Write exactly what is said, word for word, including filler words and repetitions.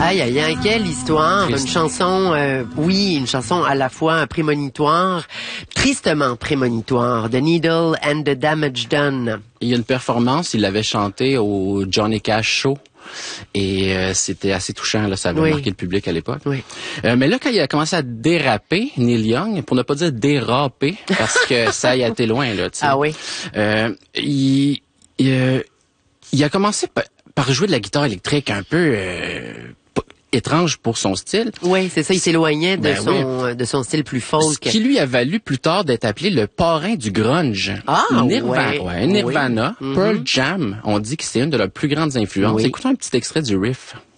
Aïe, aïe, aïe, quelle histoire. Triste. Une chanson, euh, oui, une chanson à la fois prémonitoire, tristement prémonitoire. The Needle and the Damage Done. Il y a une performance, il l'avait chanté au Johnny Cash Show. Et euh, c'était assez touchant, là, ça avait oui. marqué le public à l'époque. Oui. Euh, mais là, quand il a commencé à déraper, Neil Young, pour ne pas dire déraper, parce que ça y a été loin, là, tu sais. Ah oui. Euh, il, il, il a commencé par, par jouer de la guitare électrique un peu euh, étrange pour son style. Oui, c'est ça, il s'éloignait de, ben son, oui. de son style plus folk. Ce qui lui a valu plus tard d'être appelé le parrain du grunge. Ah, Nirvana, ouais. ouais, Nirvana, Oui. Pearl Mm-hmm. Jam, on dit que c'est une de leurs plus grandes influences. Oui. Écoutons un petit extrait du riff.